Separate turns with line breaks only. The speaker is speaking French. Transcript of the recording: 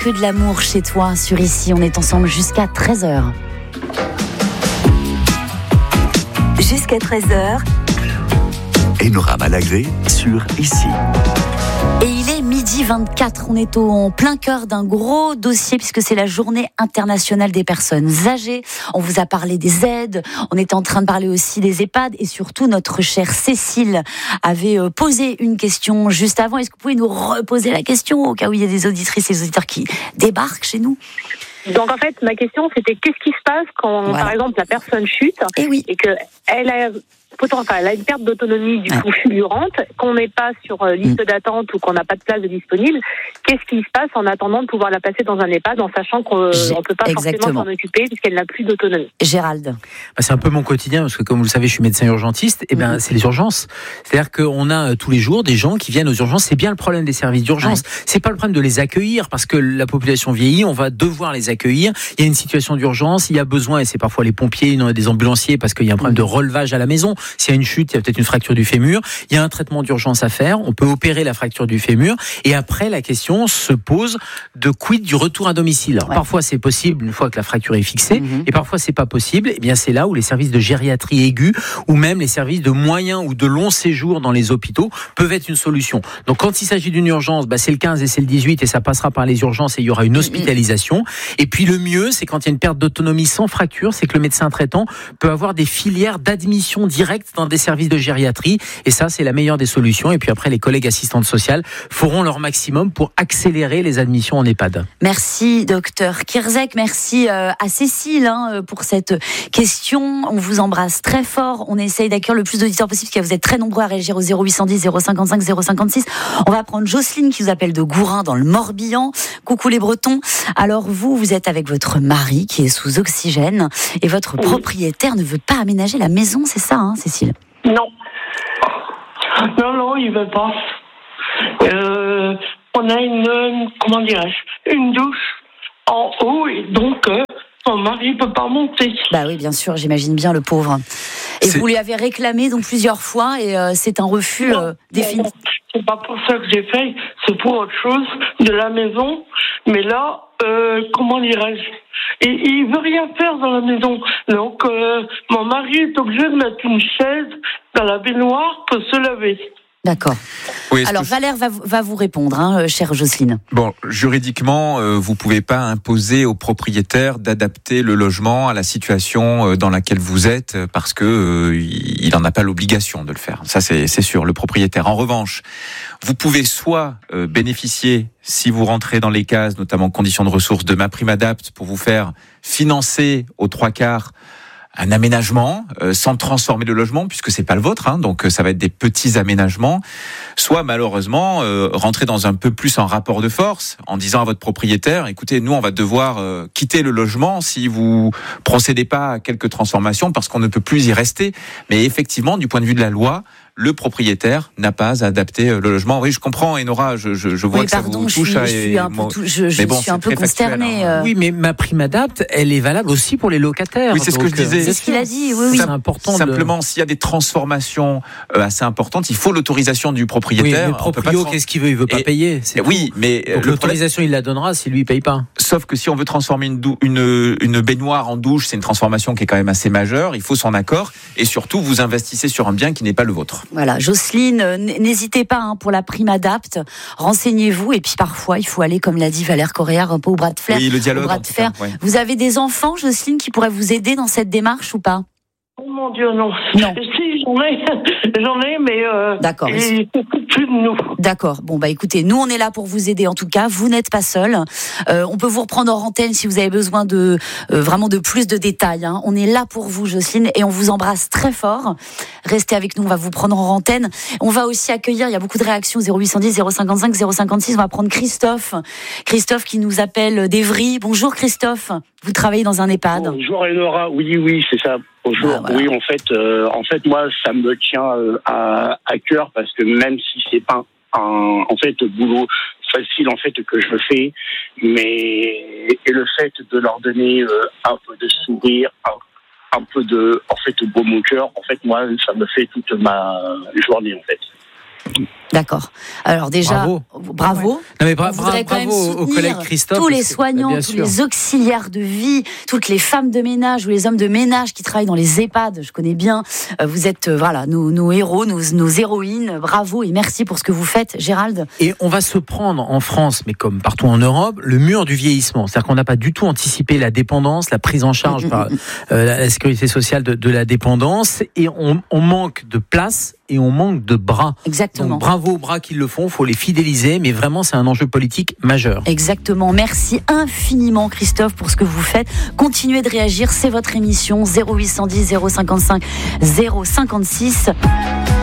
Que de l'amour chez toi sur Ici. On est ensemble jusqu'à 13h.
Jusqu'à 13h.
Enora Malagré sur Ici.
Et il est 12h24. On est en plein cœur d'un gros dossier puisque c'est la journée internationale des personnes âgées. On vous a parlé des aides. On était en train de parler aussi des EHPAD. Et surtout, notre chère Cécile avait posé une question juste avant. Est-ce que vous pouvez nous reposer la question au cas où il y a des auditrices et des auditeurs qui débarquent chez nous?
Donc en fait, ma question c'était qu'est-ce qui se passe quand, par exemple, la personne chute et qu'elle a elle a une perte d'autonomie du coup fulgurante, qu'on n'est pas sur liste d'attente ou qu'on n'a pas de place de disponible. Qu'est-ce qui se passe en attendant de pouvoir la placer dans un EHPAD en sachant qu'on ne peut pas forcément s'en occuper puisqu'elle n'a plus d'autonomie?
Gérald.
C'est un peu mon quotidien parce que comme vous le savez, je suis médecin urgentiste. Et c'est les urgences. C'est-à-dire qu'on a tous les jours des gens qui viennent aux urgences. C'est bien le problème des services d'urgence. C'est pas le problème de les accueillir parce que la population vieillit. On va devoir les accueillir. Il y a une situation d'urgence. Il y a besoin et c'est parfois les pompiers, des ambulanciers parce qu'il y a un problème de relevage à la maison. S'il y a une chute, il y a peut-être une fracture du fémur. Il y a un traitement d'urgence à faire. On peut opérer la fracture du fémur. Et après, la question se pose de quid du retour à domicile. Alors, parfois, c'est possible une fois que la fracture est fixée. Et parfois, c'est pas possible. Et bien, c'est là où les services de gériatrie aiguë ou même les services de moyen ou de long séjour dans les hôpitaux peuvent être une solution. Donc, quand il s'agit d'une urgence, c'est le 15 et c'est le 18 et ça passera par les urgences et il y aura une hospitalisation. Et puis, le mieux, c'est quand il y a une perte d'autonomie sans fracture, c'est que le médecin traitant peut avoir des filières d'admission directe dans des services de gériatrie et ça c'est la meilleure des solutions et puis après les collègues assistantes sociales feront leur maximum pour accélérer les admissions en EHPAD.
Merci docteur Kirzek, merci à Cécile pour cette question, on vous embrasse très fort, on essaye d'accueillir le plus d'auditeurs possible parce que vous êtes très nombreux à réagir au 0810 055 056. On va prendre Jocelyne qui vous appelle de Gourin dans le Morbihan. Coucou les Bretons. Alors vous êtes avec votre mari qui est sous oxygène et votre propriétaire ne veut pas aménager la maison, c'est ça Cécile?
Non, il veut pas. On a une douche en haut et donc mon mari peut pas monter.
Bah oui, bien sûr, j'imagine bien le pauvre. Et vous lui avez réclamé donc plusieurs fois et c'est un refus définitif.
C'est pas pour ça que j'ai fait, c'est pour autre chose de la maison. Mais là, et il veut rien faire dans la maison. Donc, mon mari est obligé de mettre une chaise dans la baignoire pour se laver.
D'accord. Oui, alors Valère va vous répondre, chère Jocelyne.
Bon, juridiquement, vous pouvez pas imposer au propriétaire d'adapter le logement à la situation dans laquelle vous êtes parce que il en a pas l'obligation de le faire. Ça c'est sûr, le propriétaire. En revanche, vous pouvez soit bénéficier, si vous rentrez dans les cases, notamment conditions de ressources, de MaPrimeAdapt pour vous faire financer aux 3/4 un aménagement sans transformer le logement puisque c'est pas le vôtre, donc ça va être des petits aménagements. Soit malheureusement rentrer dans un peu plus en rapport de force en disant à votre propriétaire écoutez, nous on va devoir quitter le logement si vous procédez pas à quelques transformations parce qu'on ne peut plus y rester. Mais effectivement, du point de vue de la loi, le propriétaire n'a pas à adapter le logement. Oui, je comprends, Enora, je vois que ça vous touche.
Je suis un peu consternée.
Oui, mais MaPrimeAdapt, elle est valable aussi pour les locataires.
Oui, c'est ce que je disais.
C'est ce qu'il a dit, oui.
C'est important.
Simplement, s'il y a des transformations assez importantes, il faut l'autorisation du propriétaire.
Oui, le proprio, qu'est-ce qu'il veut? Il veut pas payer.
Oui, mais
donc l'autorisation, il la donnera si lui, il paye pas.
Sauf que si on veut transformer une baignoire en douche, c'est une transformation qui est quand même assez majeure. Il faut son accord. Et surtout, vous investissez sur un bien qui n'est pas le vôtre.
Voilà, Jocelyne, n'hésitez pas pour la MaPrimeAdapt, renseignez-vous et puis parfois il faut aller, comme l'a dit Valère Correa, un peu au bras de fer.
Oui, le dialogue.
Vous avez des enfants, Jocelyne, qui pourraient vous aider dans cette démarche ou pas?
Oh mon Dieu, non. Si, j'en ai, mais
d'accord.
Ils s'occupent plus de nous.
D'accord. Bon, écoutez, nous on est là pour vous aider en tout cas. Vous n'êtes pas seul. On peut vous reprendre en antenne si vous avez besoin de vraiment de plus de détails. On est là pour vous, Jocelyne, et on vous embrasse très fort. Restez avec nous, on va vous prendre en antenne. On va aussi accueillir, il y a beaucoup de réactions, 0810 055 056. On va prendre Christophe qui nous appelle d'Evry. Bonjour Christophe, vous travaillez dans un EHPAD.
Bonjour Enora, oui, c'est ça. Bonjour. Voilà. Oui, en fait, moi, ça me tient à cœur parce que même si c'est pas un boulot facile que je fais, mais et le fait de leur donner un peu de sourire, un peu de baume au cœur, moi, ça me fait toute ma journée
D'accord. Alors déjà, bravo.
Ouais. Non mais bravo aux collègues Christophe.
Tous les soignants, tous les auxiliaires de vie, toutes les femmes de ménage ou les hommes de ménage qui travaillent dans les EHPAD, je connais bien. Vous êtes nos héros, nos héroïnes. Bravo et merci pour ce que vous faites, Gérald.
Et on va se prendre en France, mais comme partout en Europe, le mur du vieillissement. C'est-à-dire qu'on n'a pas du tout anticipé la dépendance, la prise en charge par la sécurité sociale de la dépendance, et on manque de place et on manque de bras.
Exactement.
Donc, bravo aux bras qui le font, il faut les fidéliser, mais vraiment c'est un enjeu politique majeur.
Exactement, merci infiniment Christophe pour ce que vous faites. Continuez de réagir, c'est votre émission 0810 055 056.